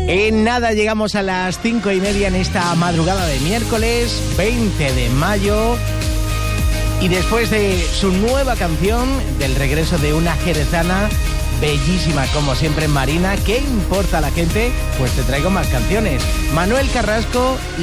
En nada llegamos a las 5:30 en esta madrugada de miércoles 20 de mayo. Y después de su nueva canción, del regreso de una jerezana bellísima, como siempre, Marina, ¿qué importa a la gente? Pues te traigo más canciones. Manuel Carrasco